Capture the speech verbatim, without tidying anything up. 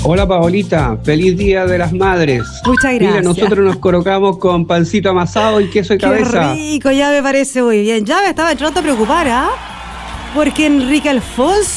Hola Paolita, feliz Día de las Madres. Muchas gracias. Mira, nosotros nos colocamos con pancito amasado y queso de Qué cabeza. rico, ya me parece muy bien. Ya me estaba entrando a preocupar, ¿ah? Porque Enrique Alfonso